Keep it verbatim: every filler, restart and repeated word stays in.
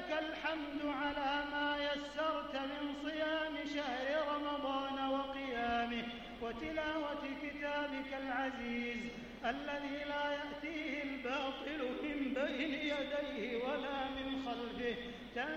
ولك الحمد على ما يسرت من صيام شهر رمضان وقيامه وتلاوة كتابك العزيز الذي لا يأتيه الباطل من بين يديه ولا من خلفه.